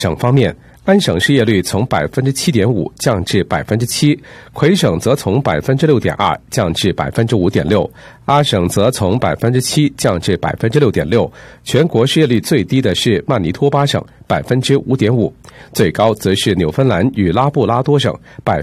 省方面，安省失业率从 7.5% 降至 7%， 魁省则从 6.2% 降至 5.6%， 阿省则从 7% 降至 6.6%， 全国失业率最低的是曼尼托巴省 5.5%， 最高则是纽芬兰与拉布拉多省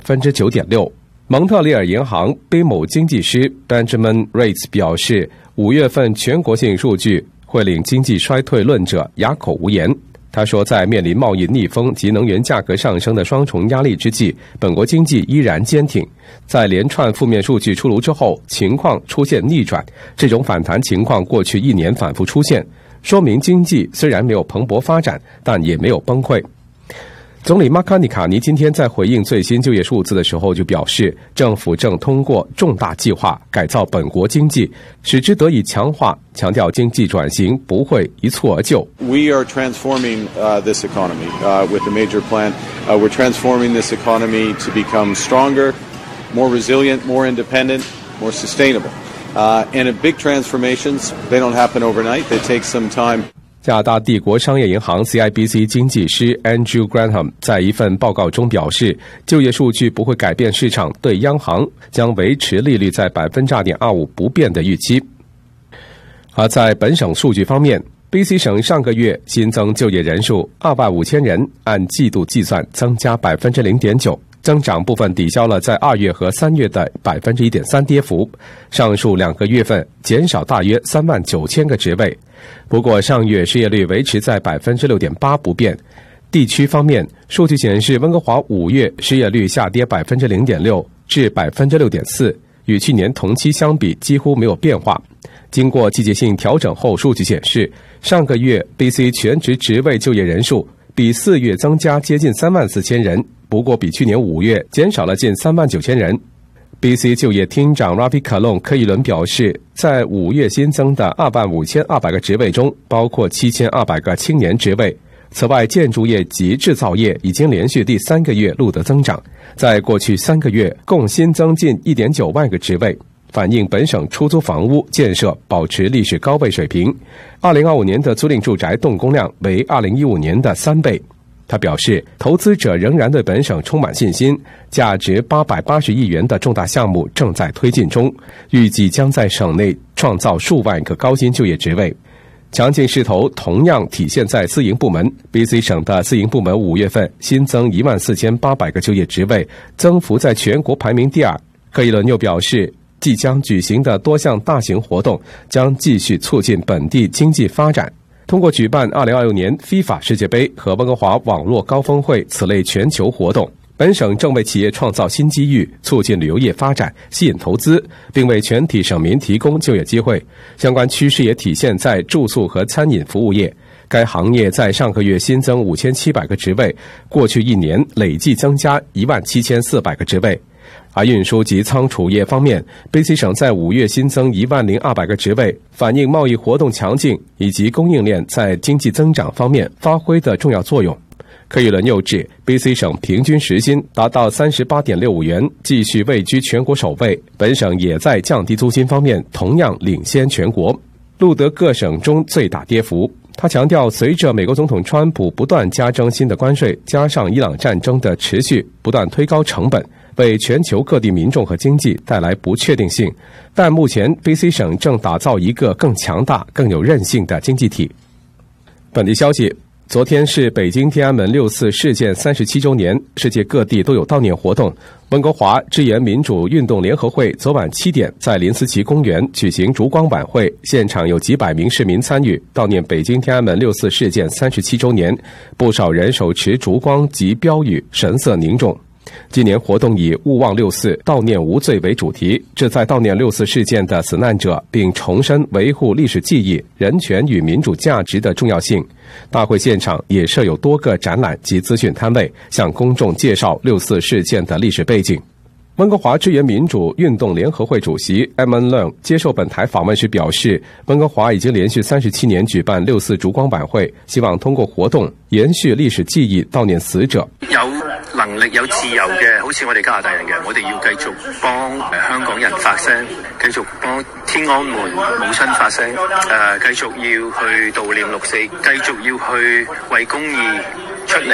9.6%。蒙特利尔银行贝某经济师 Benjamin Rates 表示，5月份全国性数据会令经济衰退论者哑口无言。他说，在面临贸易逆风及能源价格上升的双重压力之际，本国经济依然坚挺。在连串负面数据出炉之后，情况出现逆转，这种反弹情况过去1年反复出现，说明经济虽然没有蓬勃发展，但也没有崩溃。总理马卡尼卡尼今天在回应最新就业数字的时候就表示，政府正通过重大计划改造本国经济，使之得以强化，强调经济转型不会一蹴而就。 We are transforming this economy with a major plan. We're transforming this economy to become stronger, more resilient, more independent, more sustainable. And big transformations, they don't happen overnight. They take some time. 加拿大帝国商业银行 CIBC 经济师 Andrew Grantham 在一份报告中表示，就业数据不会改变市场对央行将维持利率在 2.25% 不变的预期。而在本省数据方面， BC 省上个月新增就业人数25000人，按季度计算增加 0.9%， 增长部分抵消了在2月和3月的 1.3% 跌幅，上述2个月份减少大约39000个职位。不过上月失业率维持在 6.8% 不变。地区方面，数据显示温哥华5月失业率下跌 0.6% 至 6.4%， 与去年同期相比几乎没有变化。经过季节性调整后，数据显示上个月 BC 全职职位就业人数比4月增加接近34000人，不过比去年5月减少了近39000人。BC 就业厅长 Ravi Kalon 柯以伦表示，在5月新增的25200个职位中，包括7200个青年职位。此外，建筑业及制造业已经连续第3个月录得增长，在过去3个月共新增近 1.9 万个职位，反映本省出租房屋建设保持历史高位水平。2025年的租赁住宅动工量为2015年的3倍。他表示，投资者仍然对本省充满信心，价值880亿元的重大项目正在推进中，预计将在省内创造数万个高薪就业职位。强劲势头同样体现在私营部门， BC 省的私营部门5月份新增14800个就业职位，增幅在全国排名第2。柯以伦又表示，即将举行的多项大型活动将继续促进本地经济发展。通过举办2026年 FIFA 世界杯和温哥华网络高峰会此类全球活动，本省正为企业创造新机遇，促进旅游业发展，吸引投资，并为全体省民提供就业机会。相关趋势也体现在住宿和餐饮服务业，该行业在上个月新增5700个职位，过去1年累计增加17400个职位。而运输及仓储业方面， BC 省在5月新增10200个职位，反映贸易活动强劲以及供应链在经济增长方面发挥的重要作用。柯以伦又指， BC 省平均时薪达到 38.65 元，继续位居全国首位。本省也在降低租金方面同样领先全国，录得各省中最大跌幅。他强调，随着美国总统川普不断加征新的关税，加上伊朗战争的持续，不断推高成本，为全球各地民众和经济带来不确定性。但目前 BC 省正打造一个更强大、更有韧性的经济体。本地消息，昨天是北京天安门6·4事件37周年，世界各地都有悼念活动。温哥华支援民主运动联合会昨晚7点在林思齐公园举行烛光晚会，现场有几百名市民参与悼念北京天安门6·4事件37周年，不少人手持烛光及标语，神色凝重。今年活动以勿忘6·4悼念无罪为主题，旨在悼念6·4事件的死难者，并重申维护历史记忆、人权与民主价值的重要性。大会现场也设有多个展览及资讯摊位，向公众介绍6·4事件的历史背景。温哥华支援民主运动联合会主席 Eamon Leung 接受本台访问时表示，温哥华已经连续37年舉辦6·4燭光晚會，希望通過活動延續歷史記憶，悼念死者。 有能力有自由嘅，好似我哋加拿大人嘅，我哋要繼續幫香港人發聲，繼續幫天安門母親發聲，繼續要去悼念6·4，繼續要去為公義出嚟。